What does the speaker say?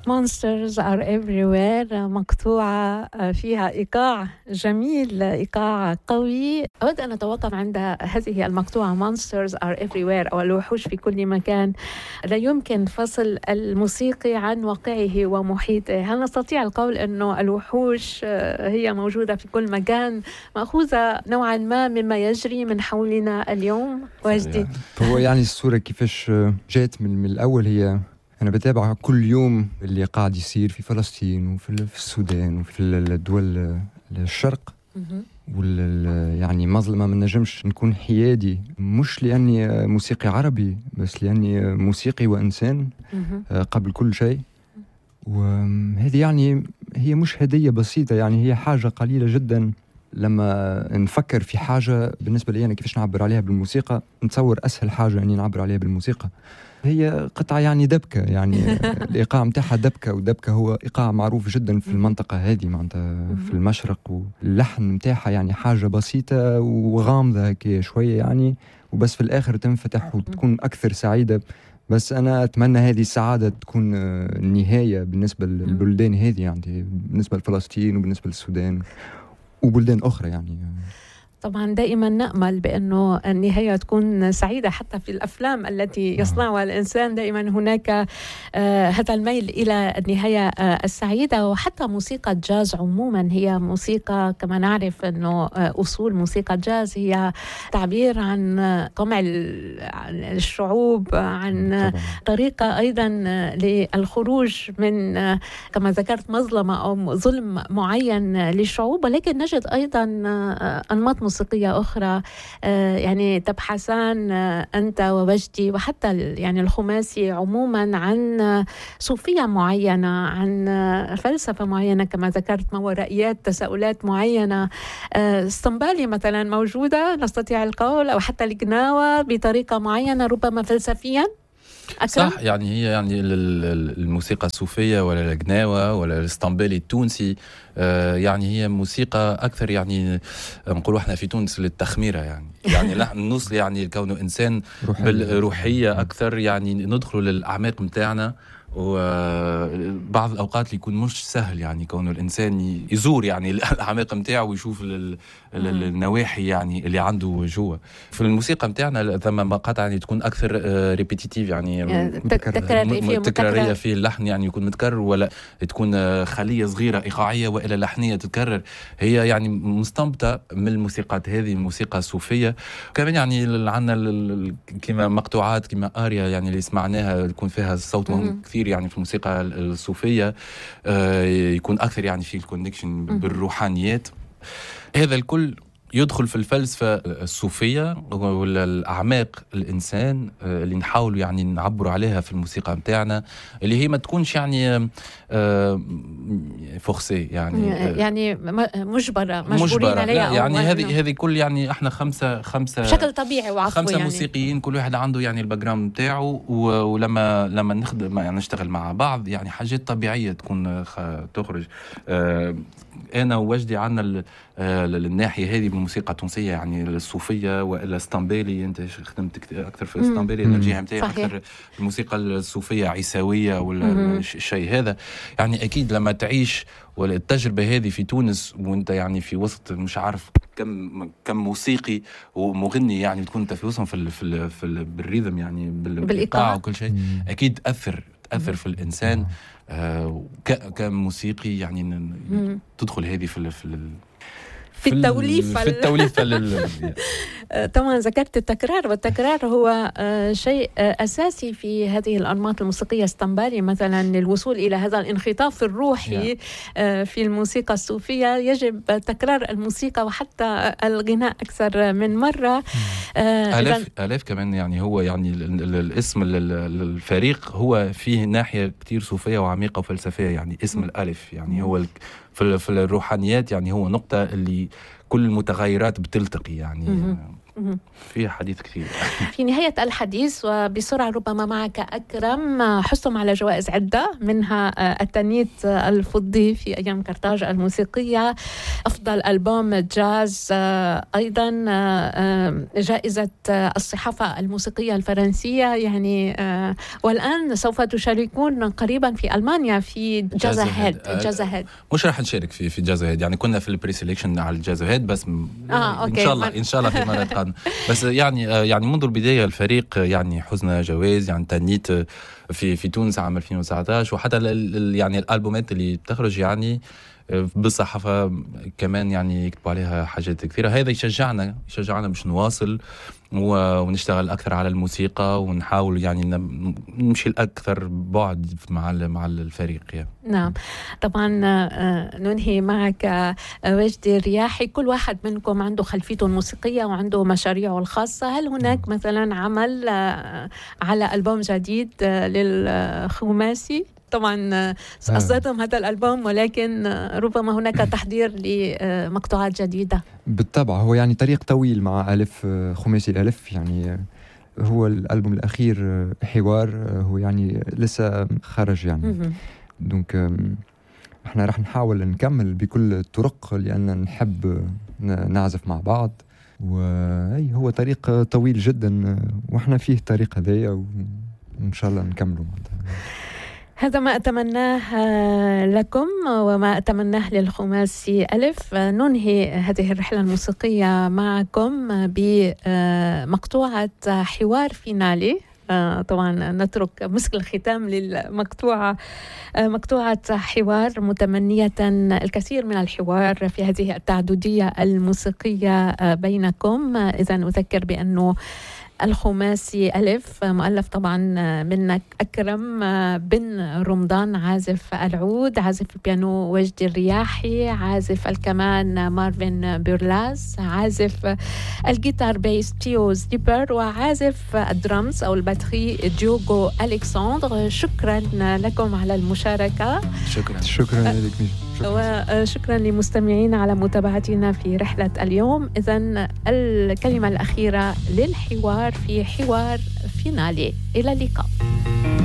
Monsters are everywhere مقطوعة فيها إيقاع جميل، إيقاع قوي. أود أن أتوقف عند هذه المقطوعة Monsters are everywhere أو الوحوش في كل مكان. لا يمكن فصل الموسيقي عن واقعه ومحيطه. هل نستطيع القول أنه الوحوش هي موجودة في كل مكان، مأخوذة نوعا ما مما يجري من حولنا اليوم؟ وجدي هو يعني الصورة كيفاش جات من الأول، هي أنا بتابع كل يوم اللي قاعد يصير في فلسطين وفي السودان وفي الدول الشرق يعني مظلمة. ما نجمش نكون حيادي، مش لأني موسيقي عربي بس لأني موسيقي وإنسان قبل كل شيء. وهذه يعني هي مش هدية بسيطة، يعني هي حاجة قليلة جدا. لما نفكر في حاجة بالنسبة لي أنا كيفاش نعبر عليها بالموسيقى، نتصور أسهل حاجة أني نعبر عليها بالموسيقى هي قطعة يعني دبكة، يعني الإيقاع متاعها دبكة، ودبكة هو إيقاع معروف جدا في المنطقة هذه معناتها في المشرق، واللحن متاعها يعني حاجة بسيطة وغامضة هكي شوية يعني، وبس في الآخر تنفتح وتكون أكثر سعيدة. بس أنا أتمنى هذه السعادة تكون النهاية بالنسبة للبلدان هذه، يعني بالنسبة لفلسطين وبالنسبة للسودان وبلدان أخرى يعني. طبعا دائما نأمل بأنه النهاية تكون سعيدة، حتى في الأفلام التي يصنعها الإنسان دائما هناك هذا الميل إلى النهاية السعيدة. وحتى موسيقى الجاز عموما هي موسيقى كما نعرف أنه أصول موسيقى الجاز هي تعبير عن قمع الشعوب، عن طريقة أيضا للخروج من كما ذكرت مظلمة أو ظلم معين للشعوب. ولكن نجد أيضا أنماط موسيقية أخرى يعني تبحثان أنت ووجدي وحتى يعني الخماسي عموما عن صوفية معينة، عن فلسفة معينة كما ذكرت، ماورائيات، تساؤلات معينة. استنبالي مثلا موجودة نستطيع القول، أو حتى الجناوة بطريقة معينة ربما فلسفيا. أكرم؟ صح، يعني هي يعني الموسيقى الصوفية ولا الجناوة ولا الاستنبالي التونسي يعني هي موسيقى أكثر يعني نقول احنا في تونس للتخميرة، يعني نحن نوصل يعني كونه إنسان بالروحية أكثر، يعني ندخل للأعماق متاعنا. وبعض الأوقات اللي يكون مش سهل يعني كونه الإنسان يزور يعني الأعماق متاعه ويشوف النواحي يعني اللي عنده جوا. في الموسيقى متاعنا ثم مقاطع يعني تكون أكثر ريبيتيتيف، يعني تكرارية في اللحن، يعني يكون متكرر، ولا تكون خلية صغيرة إيقاعية وإلى لحنية تتكرر. هي يعني مستنبطة من الموسيقات هذه، الموسيقى الصوفية. كمان يعني عندنا كما مقطوعات كما آريا يعني اللي سمعناها يكون فيها الصوت مهم كثير يعني في الموسيقى الصوفية، يكون أكثر يعني في الكونكشن بالروحانيات. هذا الكل يدخل في الفلسفة الصوفية ولا الأعماق الإنسان اللي نحاول يعني نعبر عليها في الموسيقى متاعنا، اللي هي ما تكونش يعني فورسي يعني مجبورين عليها، يعني هذه كل يعني احنا خمسة بشكل طبيعي وعفوي، 5 يعني موسيقيين كل واحد عنده يعني الباك جراوند متاعه، ولما نخدم يعني نشتغل مع بعض يعني حاجات طبيعية تكون تخرج. أنا ووجدي عنا الناحية هذه بالموسيقى التونسية يعني الصوفية وإلا استنبالي. أنت خدمت أكثر في استنبالي، الجهة متاعي أكثر الموسيقى الصوفية عيساوية ولا الشيء هذا. يعني أكيد لما تعيش ولا التجربة هذه في تونس وأنت يعني في وسط مش عارف كم موسيقي ومغني، يعني تكون أنت في وسطهم في بالريذم يعني بالإيقاع وكل شيء، أكيد تأثر في الإنسان كموسيقي. يعني تدخل هذه في التوليف طبعا ذكرت التكرار، والتكرار هو شيء أساسي في هذه الأنماط الموسيقية. استنبالي مثلا للوصول إلى هذا الانخطاف الروحي في الموسيقى الصوفية يجب تكرار الموسيقى وحتى الغناء أكثر من مرة. آلاف كمان. يعني هو يعني الاسم الفريق هو فيه ناحية كتير صوفية وعميقة وفلسفية، يعني اسم الألف يعني هو في الروحانيات يعني هو نقطة اللي كل المتغيرات بتلتقي يعني فيها حديث كثير. في نهاية الحديث وبسرعة ربما معك أكرم، حصلتم على جوائز عدة منها التنيت الفضي في أيام قرطاج الموسيقية، أفضل ألبوم جاز، أيضا جائزة الصحافة الموسيقية الفرنسية يعني، والآن سوف تشاركون قريبا في ألمانيا في جاز هيد. مش راح نشارك في جاز هيد، يعني كنا في البري سيلكشن على الجاز هيد بس إن شاء الله في مرة قادمة. بس يعني منذ البداية الفريق يعني حزنا جوائز، يعني تنيت في تونس عام 2019، وحتى يعني الألبومات اللي بتخرج يعني بالصحافة كمان يعني يكتبوا عليها حاجات كثيرة. هذا يشجعنا باش نواصل ونشتغل أكثر على الموسيقى، ونحاول يعني نمشي الأكثر بعد مع الفريق يعني. نعم طبعا. ننهي معك وجدي الرياحي، كل واحد منكم عنده خلفيته الموسيقية وعنده مشاريعه الخاصة، هل هناك مثلا عمل على ألبوم جديد للخماسي؟ طبعا أصدرتم هذا الألبوم، ولكن ربما هناك تحضير لمقطوعات جديدة. بالطبع هو يعني طريق طويل مع ألف خماسي الألف، يعني هو الألبوم الأخير حوار هو يعني لسه خرج يعني. دونك احنا راح نحاول نكمل بكل الطرق لأن نحب نعزف مع بعض، وهي هو طريق طويل جدا واحنا فيه الطريق هذايا، وإن شاء الله نكمله. هذا ما أتمناه لكم وما أتمناه للخماسي ألف. ننهي هذه الرحلة الموسيقية معكم بمقطوعة حوار فينالي. طبعا نترك مسك الختام للمقطوعة، مقطوعة حوار، متمنية الكثير من الحوار في هذه التعددية الموسيقية بينكم. إذا أذكر بأنه الخماسي ألف مؤلف طبعا منك أكرم بن رمضان، عازف العود، عازف البيانو وجدي الرياحي، عازف الكمان مارفين بيرلاز، عازف الجيتار بيس تيو زيبر، وعازف الدرامز أو الباتري ديوغو ألكسندر. شكرا لكم على المشاركة. شكرا لك. وشكرا لمستمعينا على متابعتنا في رحلة اليوم. إذن الكلمة الأخيرة للحوار في حوار فينالي. إلى اللقاء.